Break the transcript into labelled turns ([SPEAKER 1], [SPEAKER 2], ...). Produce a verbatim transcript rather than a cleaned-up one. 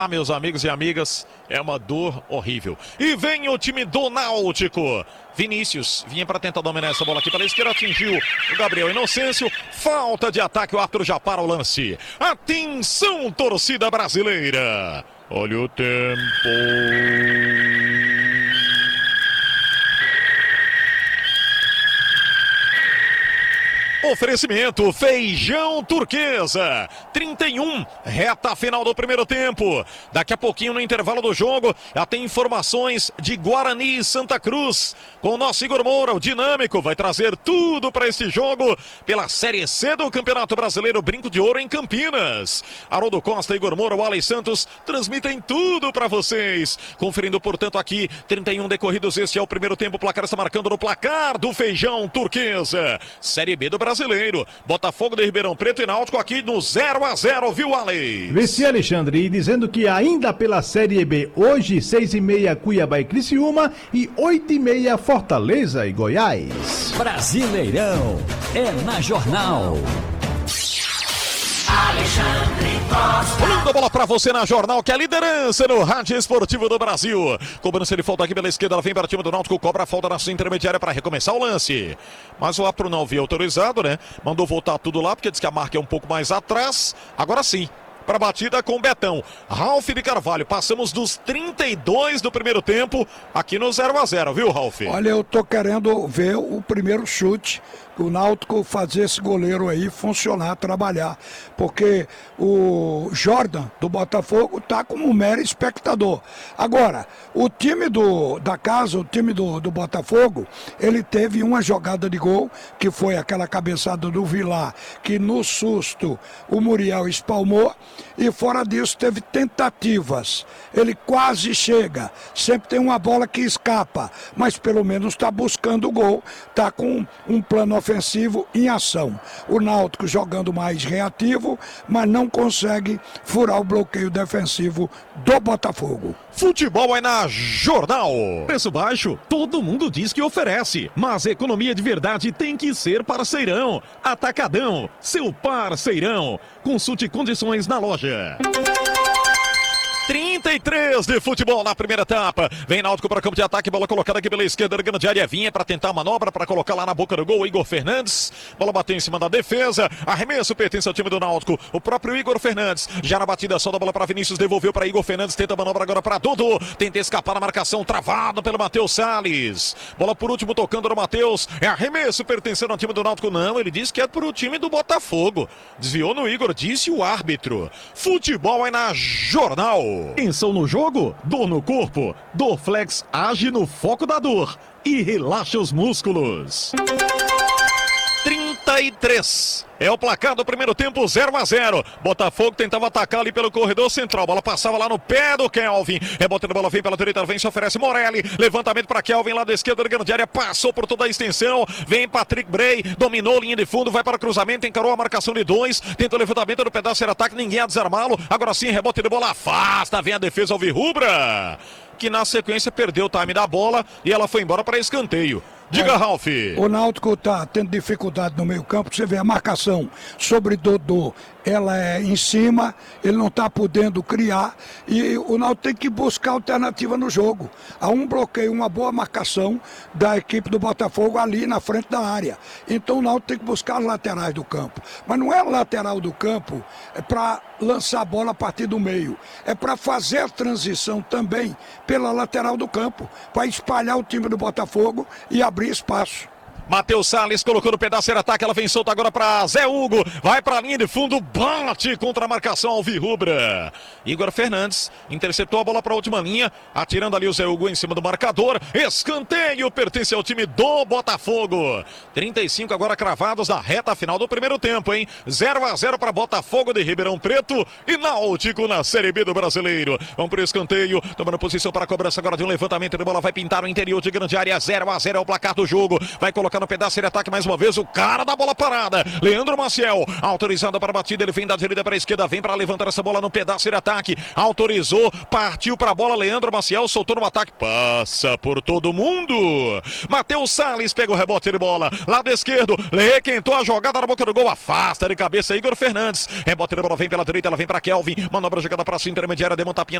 [SPEAKER 1] Ah, meus amigos e amigas, é uma dor horrível. E vem o time do Náutico. Vinícius vinha para tentar dominar essa bola aqui pela esquerda, atingiu o Gabriel Inocêncio. Falta de ataque, o árbitro já para o lance. Atenção, torcida brasileira. Olha o tempo. Oferecimento Feijão Turquesa, trinta e um, reta final do primeiro tempo. Daqui a pouquinho no intervalo do jogo, já tem informações de Guarani e Santa Cruz. Com o nosso Igor Moura, o dinâmico, vai trazer tudo para este jogo pela Série C do Campeonato Brasileiro Brinco de Ouro em Campinas. Haroldo Costa, Igor Moura, o Alex Santos transmitem tudo para vocês. Conferindo, portanto, aqui, trinta e um decorridos, este é o primeiro tempo. O placar está marcando no placar do Feijão Turquesa. Série B do Brasil. Brasileiro, Botafogo de Ribeirão Preto e Náutico aqui no zero a zero, viu, Alex?
[SPEAKER 2] Vici Alexandre, e dizendo que ainda pela Série B, hoje seis e meia Cuiabá e Criciúma e oito e meia Fortaleza e Goiás.
[SPEAKER 3] Brasileirão é na Jornal.
[SPEAKER 1] Alexandre Costa. Linda bola pra você na Jornal, que é a liderança no rádio esportivo do Brasil. Cobrança de falta aqui pela esquerda, ela vem para o time do Náutico, cobra a falta na sua intermediária para recomeçar o lance. Mas o árbitro não havia autorizado, né? Mandou voltar tudo lá, porque diz que a marca é um pouco mais atrás. Agora sim, para a batida com o Betão. Ralf de Carvalho, passamos dos trinta e dois do primeiro tempo aqui no zero a zero, viu, Ralf?
[SPEAKER 4] Olha, eu tô querendo ver o primeiro chute, o Náutico fazer esse goleiro aí funcionar, trabalhar, porque o Jordan do Botafogo tá como um mero espectador. Agora, o time do, da casa, o time do, do Botafogo, ele teve uma jogada de gol, que foi aquela cabeçada do Vilar, que no susto o Muriel espalmou, e fora disso teve tentativas. Ele quase chega, sempre tem uma bola que escapa, mas pelo menos está buscando o gol, está com um plano ofensivo em ação. O Náutico jogando mais reativo, mas não consegue furar o bloqueio defensivo do Botafogo.
[SPEAKER 1] Futebol é na Jornal.
[SPEAKER 5] Preço baixo, todo mundo diz que oferece, mas economia de verdade tem que ser parceirão. Atacadão, seu parceirão. Consulte condições na loja.
[SPEAKER 1] trinta e três de futebol na primeira etapa. Vem Náutico para o campo de ataque, bola colocada aqui pela esquerda, grande área, vinha para tentar a manobra, para colocar lá na boca do gol, Igor Fernandes. Bola bateu em cima da defesa, arremesso pertence ao time do Náutico, o próprio Igor Fernandes, já na batida, só da bola para Vinícius, devolveu para Igor Fernandes, tenta a manobra agora para Dudu, tenta escapar na marcação, travado pelo Matheus Salles. Bola por último tocando no Matheus, é arremesso pertencendo ao time do Náutico, não, ele disse que é para o time do Botafogo. Desviou no Igor, disse o árbitro. Futebol é na Jornal.
[SPEAKER 5] Tensão no jogo? Dor no corpo? Dorflex age no foco da dor e relaxa os músculos.
[SPEAKER 1] trinta e três. É o placar do primeiro tempo, zero a zero. Botafogo tentava atacar ali pelo corredor central. Bola passava lá no pé do Kelvin. Rebotando a bola, vem pela direita, vem, se oferece Morelli. Levantamento para Kelvin lá da esquerda, grande área. Passou por toda a extensão. Vem Patrick Bray, dominou linha de fundo, vai para o cruzamento, encarou a marcação de dois. Tenta o levantamento do pedaço, era ataque, ninguém a desarmá-lo. Agora sim, rebote de bola, afasta. Vem a defesa alvirrubra, que na sequência perdeu o time da bola e ela foi embora para escanteio. Diga, Ralf.
[SPEAKER 4] O Náutico tá tendo dificuldade no meio campo, você vê a marcação sobre Dodô, ela é em cima, ele não está podendo criar e o Náutico tem que buscar alternativa no jogo. Há um bloqueio, uma boa marcação da equipe do Botafogo ali na frente da área. Então o Náutico tem que buscar as laterais do campo. Mas não é a lateral do campo é para lançar a bola a partir do meio. É para fazer a transição também pela lateral do campo, para espalhar o time do Botafogo e abrir espaço.
[SPEAKER 1] Matheus Salles colocou no pedaço de ataque, ela vem solta agora para Zé Hugo, vai para a linha de fundo, bate contra a marcação alvirrubra. Igor Fernandes interceptou a bola para a última linha, atirando ali o Zé Hugo em cima do marcador. Escanteio pertence ao time do Botafogo. trinta e cinco agora cravados na reta final do primeiro tempo, hein? zero a zero para Botafogo de Ribeirão Preto e Náutico na Série B do Brasileiro. Vamos para o escanteio, tomando posição para a cobrança agora de um levantamento de bola, vai pintar o interior de grande área. zero a zero é o placar do jogo, vai colocar no pedaço de ataque mais uma vez. O cara da bola parada. Leandro Maciel, autorizado para a batida. Ele vem da direita para a esquerda. Vem para levantar essa bola no pedaço de ataque. Autorizou, partiu para a bola. Leandro Maciel soltou no ataque. Passa por todo mundo. Matheus Salles pega o rebote de bola. Lado esquerdo, requentou a jogada na boca do gol. Afasta de cabeça Igor Fernandes. Rebote de bola vem pela direita. Ela vem para Kelvin. Manobra jogada para a intermediária. Deu um tapinha